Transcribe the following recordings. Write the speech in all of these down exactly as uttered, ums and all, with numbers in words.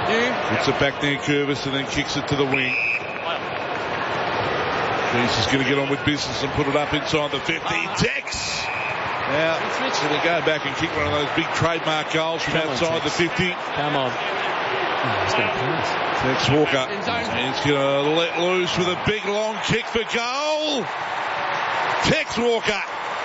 Gets it back near Curvis and then kicks it to the wing. He's just going to get on with business and put it up inside the fifty. Tex! Now, he's going to go back and kick one of those big trademark goals from Come outside on, the fifty. Come on. Oh, he's going to pass. Tex Walker. And he's going to let loose with a big long kick for goal. Tex Walker.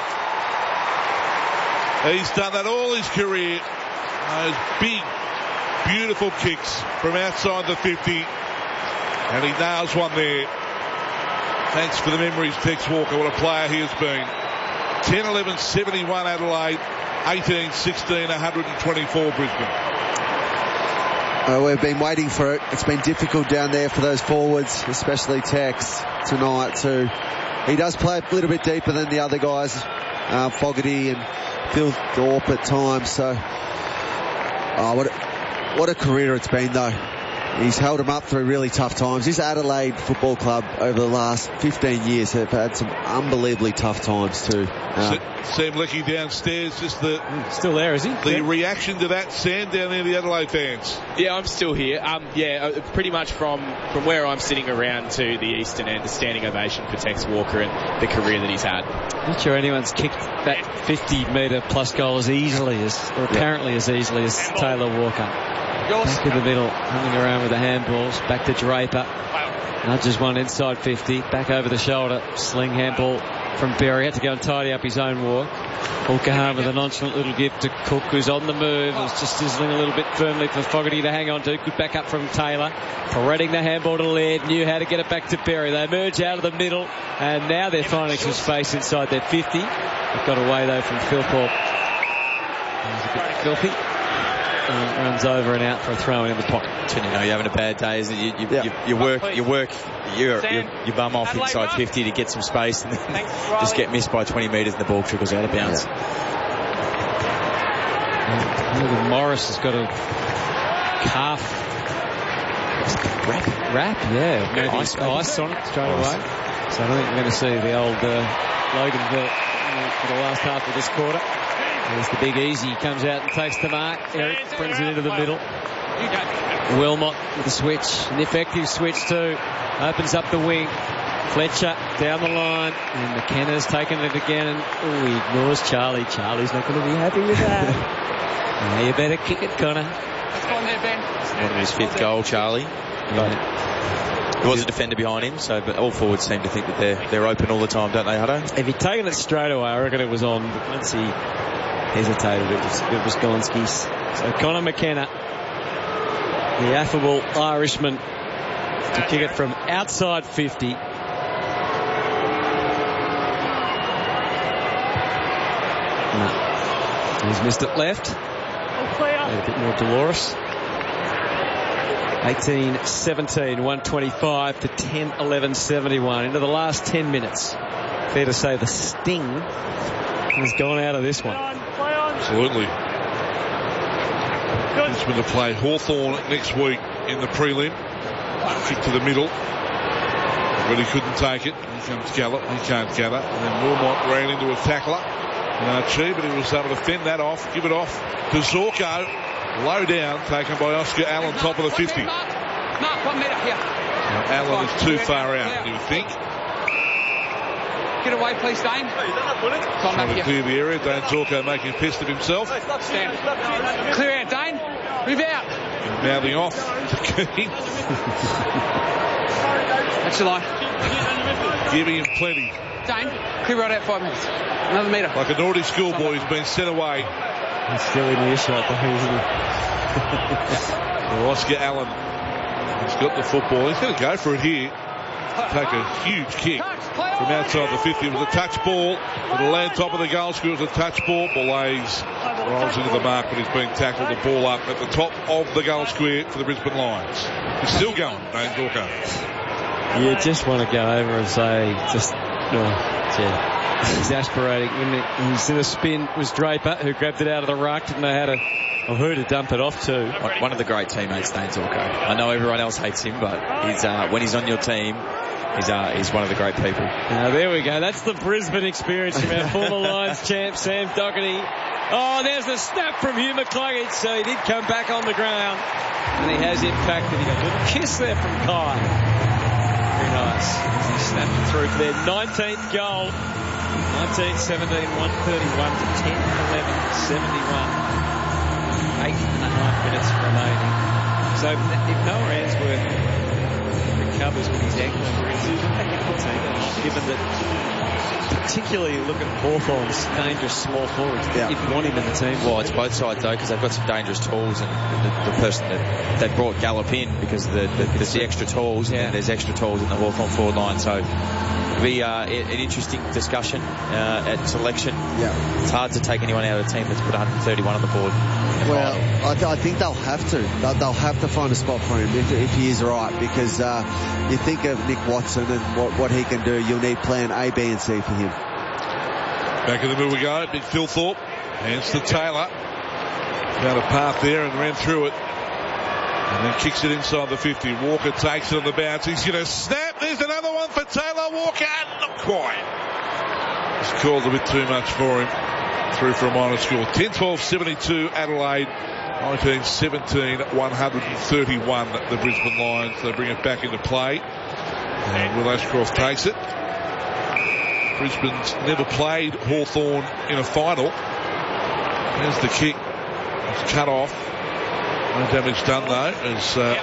He's done that all his career. Those big, beautiful kicks from outside the fifty. And he nails one there. Thanks for the memories, Tex Walker. What a player he has been. ten eleven seventy-one Adelaide. eighteen sixteen one twenty-four Brisbane. Uh, we've been waiting for it. It's been difficult down there for those forwards, especially Tex tonight too. He does play a little bit deeper than the other guys, uh, Fogarty and Phil Thorpe at times. So, oh, what a, what a career it's been though. He's held them up through really tough times. This Adelaide Football Club over the last fifteen years have had some unbelievably tough times too. Uh, Sam Leckie downstairs, just the... Still there, is he? The yeah. reaction to that, Sam, down there, the Adelaide fans. Yeah, I'm still here. Um, yeah, uh, pretty much from, from where I'm sitting around to the eastern end, a standing ovation for Tex Walker and the career that he's had. Not sure anyone's kicked that fifty metre plus goal as easily as, or apparently yeah. as easily as Taylor Walker. Back in the middle, hanging around with the handballs. Back to Draper. Nudges one inside fifty. Back over the shoulder. Sling handball from Berry. Had to go and tidy up his own walk. Hulkahan with a nonchalant little gift to Cook, who's on the move. Was just sizzling a little bit firmly for Fogarty to hang on to. Good back up from Taylor. Threading the handball to Laird. Knew how to get it back to Berry. They emerge out of the middle, and now they're finding some space inside their fifty. They've got away though from Phil Thorpe. He's a bit filthy. And runs over and out for a throw in the pocket. You know, you're having a bad day, isn't it? You, you, yeah. you, you work, you work, you you bum off inside fifty to get some space, and then just get missed by twenty metres, and the ball trickles out of bounds. Yeah. Morris has got a calf wrap, wrap, yeah, maybe ice, ice on it straight away. So I don't think we're going to see the old uh, Logan Vert for the last half of this quarter. There's the big easy. He comes out and takes the mark. Eric brings it into the middle. Wilmot with a switch. An effective switch too. Opens up the wing. Fletcher down the line. And McKenna's taken it again. And oh, he ignores Charlie. Charlie's not going to be happy with that. Now you better kick it, Connor. Let's go on there, Ben. Wanted his fifth goal, Charlie. Yeah. There was a defender behind him, so but all forwards seem to think that they're they're open all the time, don't they, Hutto? If he'd taken it straight away, I reckon it was on. But once he hesitated, it was, it was Gonski's. So Connor McKenna, the affable Irishman, to kick it from outside fifty. No. He's missed it left. A bit more Dolores. eighteen seventeen, one twenty-five to ten eleven seventy-one. Into the last ten minutes. Fair to say the sting has gone out of this one. Absolutely. Brisbane to play Hawthorn next week in the prelim. Kick to the middle. But he couldn't take it. Here comes Gallup. He can't gather. And then Wilmot ran into a tackler. Archie, but he was able to fend that off. Give it off to Zorko. Low down, taken by Oscar Allen, top of the fifty. Mark, one metre here. Now, Allen is too far out, you think? Get away, please, Dane. Come Trying to clear the area. Dane Zorko making a pest of himself. Stand. Clear out, Dane. Move out. And mouthing off to Keane. That's your line. Giving him plenty. Dane, clear right out five minutes. Another metre. Like a naughty schoolboy who's been sent away. He's still in earshot though, isn't he? Oscar Allen has got the football. He's going to go for it here. Take a huge kick from outside the fifty. It was a touch ball. It'll land top of the goal square. It was a touch ball. Belays rolls into the mark, but he's being tackled. The ball up at the top of the goal square for the Brisbane Lions. He's still going, Dane Zorko. You just want to go over and say, just, oh, yeah, exasperating. When he's in a spin, it was Draper who grabbed it out of the ruck. Didn't know how to, or who to dump it off to. One of the great teammates, Dane Zorko. I know everyone else hates him, but he's uh, when he's on your team, he's uh, he's one of the great people. Now there we go. That's the Brisbane experience from our former Lions champ Sam Doherty. Oh, there's the snap from Hugh McCluggage, so he did come back on the ground. And he has impacted. He got a little kiss there from Kai. Very nice. He snapped it through for their nineteenth goal. nineteen seventeen, one thirty-one to ten eleven, seventy-one. Eight and a half minutes remaining. So if Noah Answorth recovers with his ankle injury, he's back in the team, given that particularly look at Hawthorn's dangerous small forwards. Yeah. If you want him in the team. Well, it's both sides though, because they've got some dangerous tools, and the, the person that they brought Gallup in because the, the, there's the extra tools, yeah. and there's extra tools in the Hawthorn forward line. So it'll be uh, an interesting discussion uh, at selection. Yeah. It's hard to take anyone out of the team that's put one thirty-one on the board. Well, I, th- I think they'll have to. They'll, they'll have to find a spot for him if, if he is right, because uh, you think of Nick Watson and what, what he can do. You'll need plan A, B and C for him. Back in the middle we go. Big Phil Thorpe. Hands to Taylor. Found a path there and ran through it. And then kicks it inside the fifty. Walker takes it on the bounce. He's going to snap. There's another one for Taylor Walker. Not quite. He's called a bit too much for him. Through for a minor score. ten twelve seventy-two Adelaide. nineteen seventeen one thirty-one the Brisbane Lions. They bring it back into play. And Will Ashcroft takes it. Brisbane's never played Hawthorn in a final. There's the kick. It's cut off. No damage done though as uh,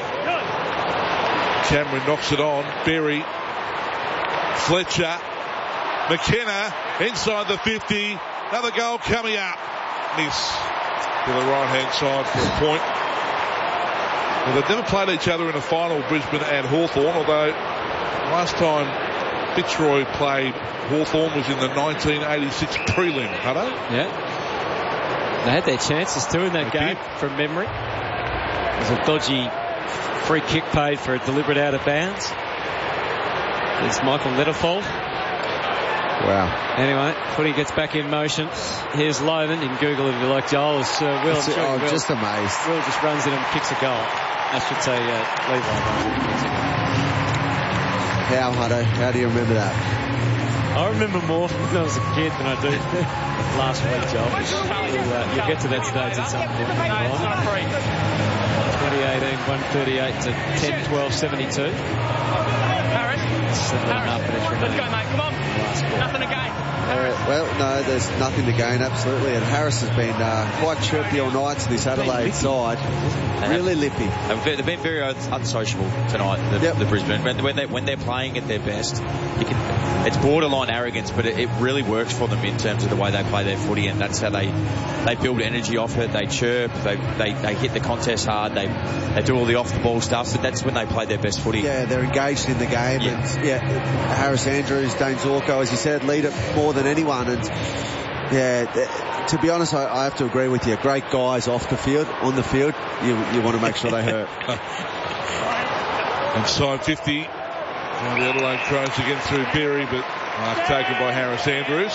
Cameron knocks it on. Berry. Fletcher. McKenna inside the fifty. Another goal coming up. Miss to the right-hand side for a point. Well, they've never played each other in a final, Brisbane and Hawthorn, although last time Fitzroy played Hawthorn was in the nineteen eighty-six prelim. Hutto? Yeah. They had their chances too in that game, from memory. There's a dodgy free kick paid for a deliberate out of bounds. There's Michael Netterfold. Wow. Anyway, footy gets back in motion. Here's Loman. You can Google it if you like, Joel. It's, uh, Will, sure oh, Will, just amazed. Will just runs in and kicks a goal. I should say uh, Levi. How, Hutto? How do you remember that? I remember more from when I was a kid than I do last week, Joel. You'll, uh, you'll get to that stage at some point. twenty eighteen one thirty-eight to ten twelve seventy-two. Seven and a half minutes remaining. Let's go, mate. Come on. Nothing to gain. Uh, well, no, there's nothing to gain, absolutely. And Harris has been uh, quite chirpy all night to this Adelaide side. Really lippy. They've been very unsociable tonight, the, yep. the Brisbane. When, when, they, when they're playing at their best, you can, it's borderline arrogance, but it, it really works for them in terms of the way they play their footy, and that's how they, they build energy off it. They chirp, they, they, they hit the contest hard, they they do all the off-the-ball stuff, so that's when they play their best footy. Yeah, they're engaged in the game. Yeah. And, yeah, Harris Andrews, Dane Zorko, as you said, lead it more than anyone. And yeah, to be honest, I, I have to agree with you. Great guys off the field, on the field, you you want to make sure they hurt. Inside fifty. Now the Adelaide Crows again through Berry, but mark taken by Harris Andrews.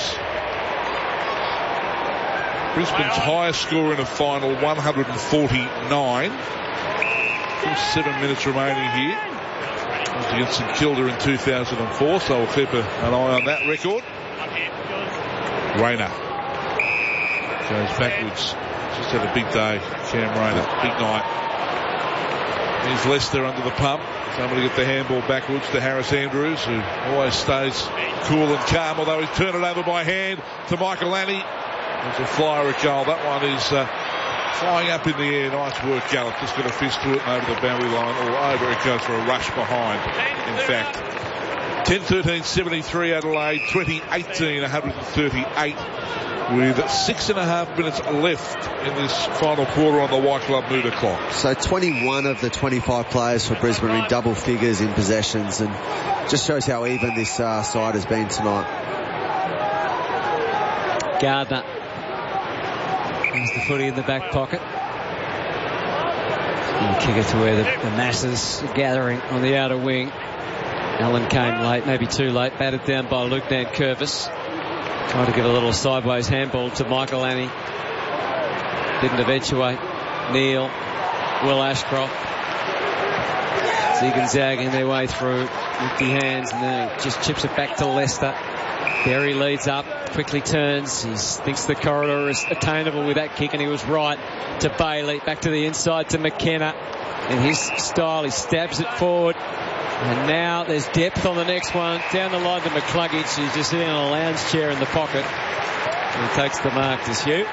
Brisbane's highest score in a final, one forty-nine. Seven minutes remaining here. It was against St Kilda in two thousand four, so we'll keep a, an eye on that record. Rayner goes backwards. Just had a big day, Cam Rayner. Big night. Here's Lester under the pump. Somebody get the handball backwards to Harris Andrews, who always stays cool and calm, although he's turned it over by hand to Michael Lanny. There's a flyer at goal. That one is uh, flying up in the air. Nice work, Gallup. Just got a fist to it and over the boundary line, or over it goes for a rush behind, in fact. ten thirteen seventy-three Adelaide, twenty eighteen one thirty-eight, with six and a half minutes left in this final quarter on the White Club meter clock. So twenty-one of the twenty-five players for Brisbane are in double figures in possessions, and just shows how even this uh, side has been tonight. Gardner. There's the footy in the back pocket. And kick it to where the, the masses are gathering on the outer wing. Allen came late, maybe too late, batted down by Luke Nankervis. Tried to get a little sideways handball to Michael Annie. Didn't eventuate. Neil, Will Ashcroft. Zig and Zag in their way through with the hands, and then just chips it back to Lester. Berry leads up, quickly turns. He thinks the corridor is attainable with that kick, and he was right to Bailey. Back to the inside to McKenna. In his style, he stabs it forward. And now there's depth on the next one. Down the line to McCluggage. He's just sitting on a lounge chair in the pocket. And he takes the mark. Does Hugh?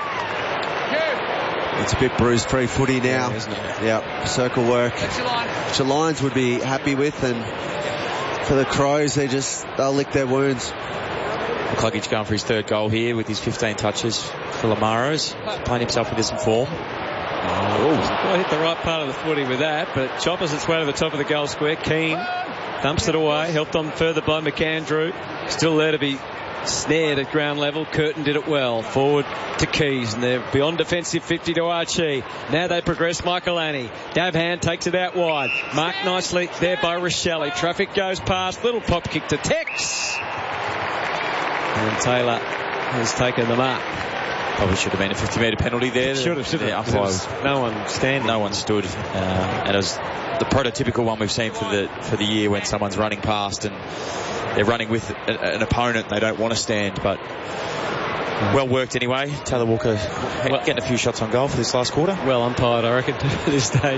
It's a bit bruised free footy now. Yeah, isn't it? Yep, circle work. Which the Lions would be happy with, and for the Crows, they just, they'll lick their wounds. McCluggage going for his third goal here with his fifteen touches for Lamaros. Playing himself into some form. Oh, well, hit the right part of the footy with that, but choppers its way to the top of the goal square. Keane dumps it away, helped on further by McAndrew. Still there to be snared at ground level. Curtin did it well. Forward to Keys, and they're beyond defensive fifty to Archie. Now they progress. Michael Annie. Davhan takes it out wide. Marked nicely there by Rochelle. Traffic goes past. Little pop kick to Tex. And Taylor has taken the mark. Probably should have been a fifty metre penalty there. Should have, should have. Yeah, no one standing. No one stood. Uh, and it was the prototypical one we've seen for the for the year when someone's running past and they're running with a, an opponent. They don't want to stand, but well worked anyway. Taylor Walker well, getting a few shots on goal for this last quarter. Well umpired, I reckon, at this stage.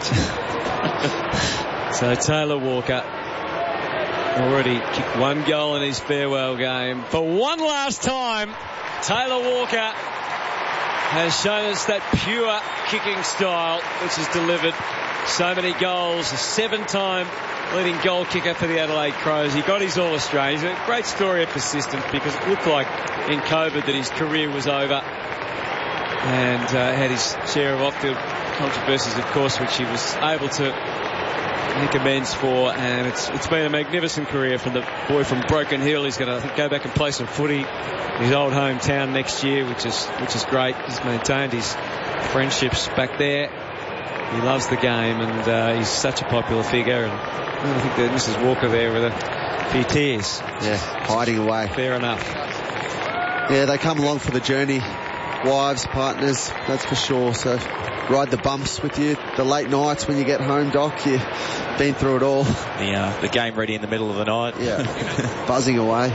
So Taylor Walker already kicked one goal in his farewell game. For one last time, Taylor Walker has shown us that pure kicking style which has delivered so many goals. A seven-time leading goal kicker for the Adelaide Crows. He got his All-Australians. A great story of persistence, because it looked like in COVID that his career was over, and uh, had his share of off-field controversies, of course, which he was able to make amends for, and it's it's been a magnificent career from the boy from Broken Hill. He's going to, I think, go back and play some footy in his old hometown next year, which is which is great. He's maintained his friendships back there. He loves the game, and uh, he's such a popular figure. And I think that Missus Walker there with a few tears. Yeah, hiding away. Fair enough. Yeah, they come along for the journey. Wives, partners, that's for sure. So ride the bumps with you. The late nights when you get home, Doc, you've been through it all. The, uh, the game ready in the middle of the night. Yeah, buzzing away.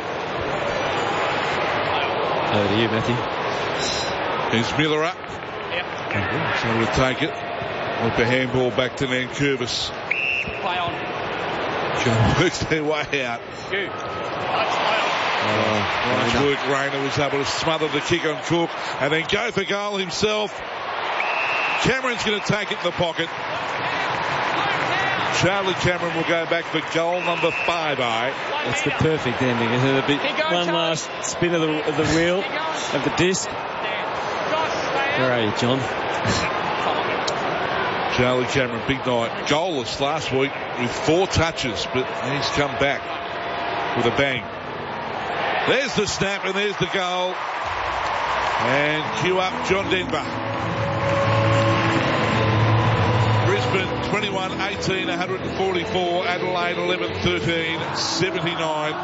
Over to you, Matthew. Here's Miller up. Yep. So we'll take it. With the handball back to Nankervis. Play on. Works their way out. Good. Oh, nice work. Rayner was able to smother the kick on Cook and then go for goal himself. Cameron's going to take it in the pocket. Charlie Cameron will go back for goal number five, eh? That's the perfect ending. It'll be one last spin of the, of the wheel, of the disc. Where are you, John? Charlie Cameron, big night. Goalless last week with four touches, but he's come back with a bang. There's the snap and there's the goal. And cue up John Denver. Brisbane twenty-one eighteen, one forty-four. Adelaide eleven thirteen, seventy-nine.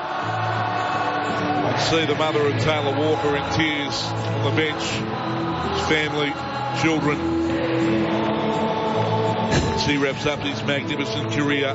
I see the mother of Taylor Walker in tears on the bench. His family, children. He wraps up his magnificent career.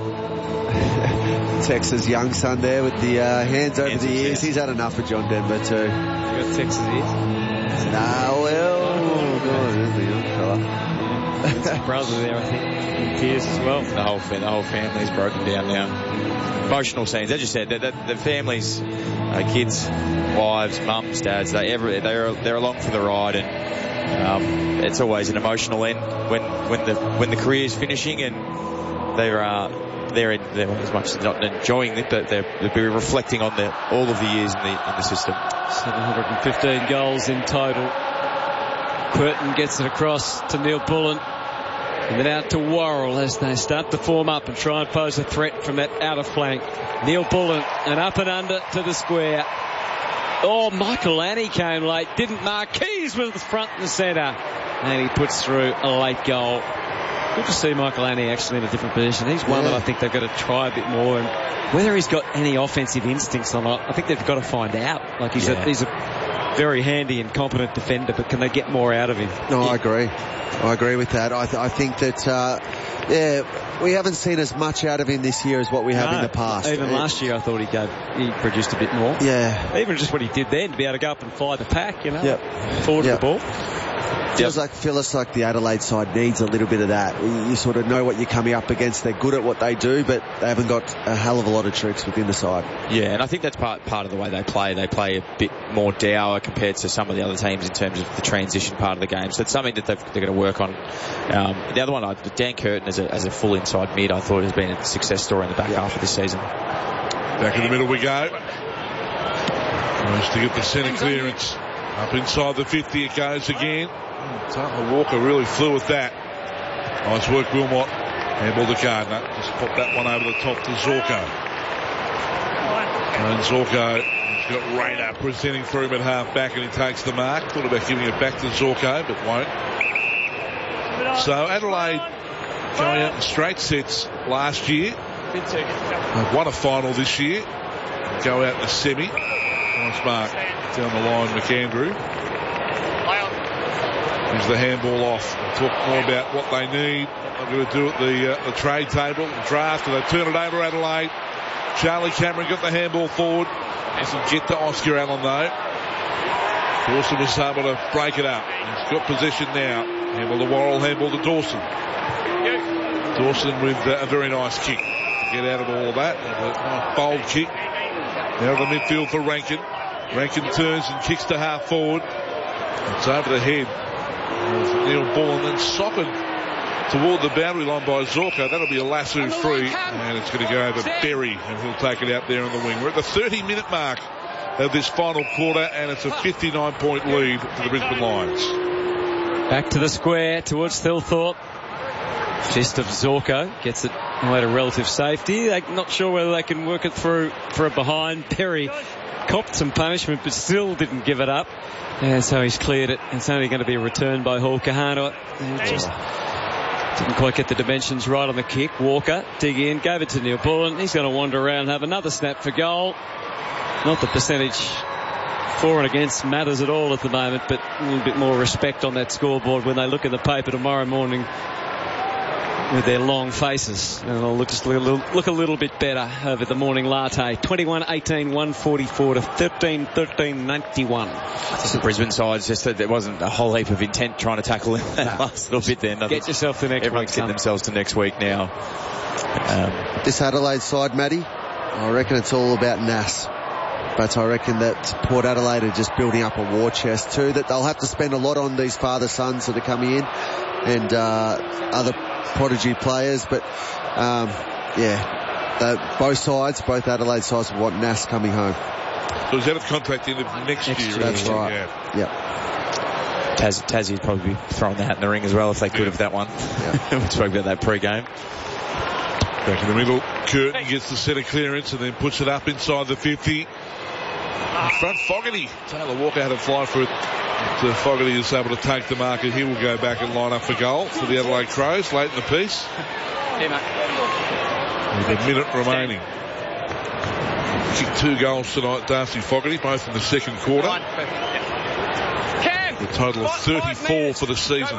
Tex's young son there with the uh, hands over hands the ears. He's had enough of John Denver too. You got Tex's ears? Nah, well, oh, God, there's the young fella. Yeah. His brother there, I think, in tears as well. The whole the whole family's broken down now. Emotional scenes, as you said. The, the, the families, uh, kids, wives, mums, dads, they ever they're they're along for the ride, and um, it's always an emotional end when when the when the career's finishing, and they're uh, they're, in, they're as much as not enjoying it, but they're, they'll be reflecting on the all of the years in the in the system. seven hundred fifteen goals in total. Quirton gets it across to Neil Bullen, and then out to Worrell as they start to form up and try and pose a threat from that outer flank. Neil Bullen, and up and under to the square. Oh, Michael Annie came late, didn't mark. Keys was the front and centre, and he puts through a late goal. Good to see Michael Annie actually in a different position. He's one yeah. that I think they've got to try a bit more, and whether he's got any offensive instincts or not, I think they've got to find out. Like he's yeah. a he's a very handy and competent defender, but can they get more out of him? No, I agree. I agree with that. I, th- I think that, uh, yeah, we haven't seen as much out of him this year as what we have no, in the past. Even it, last year I thought he gave, he produced a bit more. Yeah. Even just what he did then, to be able to go up and fly the pack, you know, yep. forward yep. the ball. Feels like feels like the Adelaide side needs a little bit of that. You, you sort of know what you're coming up against. They're good at what they do, but they haven't got a hell of a lot of tricks within the side. Yeah, and I think that's part part of the way they play. They play a bit more dour compared to some of the other teams in terms of the transition part of the game. So it's something that they've, they're going to work on. Um, the other one, Dan Curtin as a, as a full inside mid, I thought has been a success story in the back yeah. half of this season. Back in the middle we go. Nice to get the centre clearance. Up inside the fifty it goes again. Tyler Walker really flew with that. Nice work, Wilmot. Handball to Gardner. Just pop that one over the top to Zorko. And Zorko, he's got Rayner presenting for him at half back, and he takes the mark. Thought about giving it back to Zorko, but won't. So Adelaide going out in straight sets last year. They've won a final this year. Go out in a semi. Nice mark down the line, McAndrew. Here's the handball off. We'll talk more about what they need, what they're going to do at the, uh, the trade table, the draft, and they turn it over Adelaide. Charlie Cameron got the handball forward. Doesn't get to Oscar Allen though. Dawson was able to break it up. He's got possession now. Handball to Worrell, handball to Dawson. Dawson with uh, a very nice kick to get out of all of that. A nice bold kick. Now the midfield for Rankin. Rankin turns and kicks to half forward. It's over the head. Neil Ball and then socked toward the boundary line by Zorko. That'll be a lasso free, and it's going to go over Berry, and he'll take it out there on the wing. We're at the thirty minute mark of this final quarter, and it's a fifty-nine point lead to the Brisbane Lions. Back to the square towards Thilthorpe. Fist of Zorko gets it away to relative safety. They're not sure whether they can work it through for a behind. Berry copped some punishment but still didn't give it up, and so he's cleared it. It's only going to be a return by Hall Kahana. Just didn't quite get the dimensions right on the kick. Walker dig in, gave it to Neil Bullen. He's going to wander around and have another snap for goal. Not the percentage for and against matters at all at the moment, but a little bit more respect on that scoreboard when they look in the paper tomorrow morning with their long faces, and it'll look just a little, look a little bit better over the morning latte. twenty-one eighteen, one forty-four to thirteen thirteen ninety-one. Just the Brisbane side, just that there wasn't a whole heap of intent trying to tackle in that no. last little bit there. Nothing. Get yourself to next Everyone's week. getting themselves to next week now. Um, this Adelaide side, Matty, I reckon it's all about N A S. But I reckon that Port Adelaide are just building up a war chest too, that they'll have to spend a lot on these father-sons that are coming in, and uh, other prodigy players. But um, yeah, the, both sides, both Adelaide sides want N A S coming home. So is that a contract in next, next year? year? That's right. Yeah. Yep. Taz, Tassie would probably be throwing the hat in the ring as well if they could yeah. have that one. Yeah. We spoke about that pre-game. Back in the middle, Curtin gets the centre clearance and then puts it up inside the fifty. In front, Fogarty. Taylor Walker had a fly for it. So Fogarty is able to take the mark, and he will go back and line up for goal for the Adelaide Crows late in the piece. Yeah, mate. With a minute remaining. Kicked two goals tonight, Darcy Fogarty, both in the second quarter. A total of thirty-four for the season.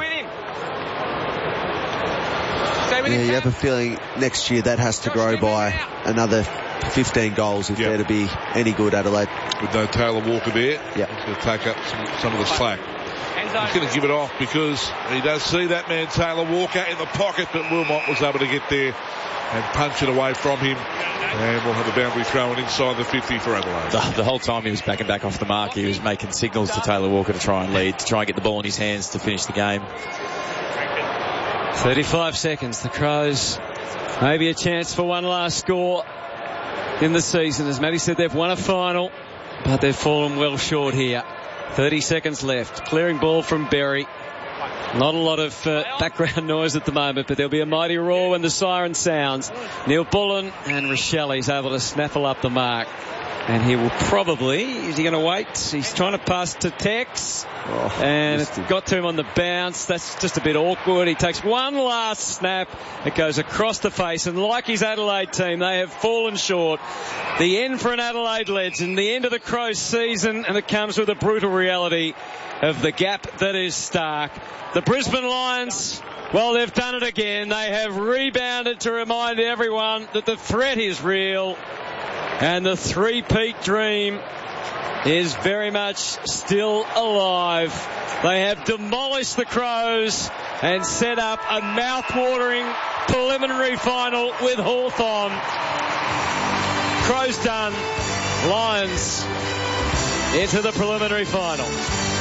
Yeah, you have a feeling next year that has to grow by another fifteen goals if yep. they're to be any good, Adelaide. With no Taylor Walker there, yep. he's going to take up some, some of the slack. He's going to give it off because he does see that man Taylor Walker in the pocket, but Wilmot was able to get there and punch it away from him. And we'll have a boundary thrown inside the fifty for Adelaide. The, the whole time he was backing back off the mark, he was making signals to Taylor Walker to try and lead, to try and get the ball in his hands to finish the game. thirty-five seconds. The Crows maybe a chance for one last score in the season. As Matty said, they've won a final, but they've fallen well short here. thirty seconds left. Clearing ball from Berry. Not a lot of uh, background noise at the moment, but there'll be a mighty roar when the siren sounds. Neil Bullen and Rochelle, he's able to snaffle up the mark. And he will probably, is he going to wait? He's trying to pass to Tex. Oh, and it's got to him on the bounce. That's just a bit awkward. He takes one last snap. It goes across the face. And like his Adelaide team, they have fallen short. The end for an Adelaide legend. The end of the Crows season. And it comes with a brutal reality of the gap that is Stark. The Brisbane Lions, well, they've done it again. They have rebounded to remind everyone that the threat is real. And the three-peat dream is very much still alive. They have demolished the Crows and set up a mouth-watering preliminary final with Hawthorn. Crows done. Lions into the preliminary final.